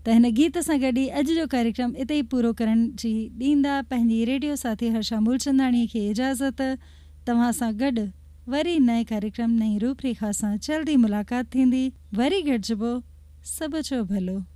त हिन गीत सां गॾु ई अॼु जो कार्यक्रम इते ई पूरो करण जी ॾींदा पंहिंजी रेडियो साथी हर्षा मूलचंदाणी खे इजाज़त। तव्हां सां गॾु वरी नए कार्यक्रम नई रूपरेखा सां जल्दी मुलाक़ात थींदी। वरी गॾिजबो। सभ जो भलो।